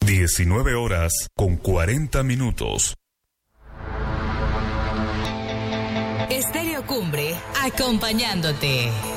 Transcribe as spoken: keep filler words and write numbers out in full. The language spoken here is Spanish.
diecinueve horas con cuarenta minutos. Estéreo Cumbre, acompañándote.